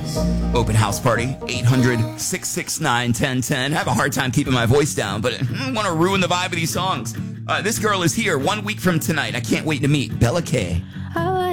Open house party, 800-669-1010. Have a hard time keeping my voice down, but I want to ruin the vibe of these songs. This girl is here 1 week from tonight. I can't wait to meet Bella K.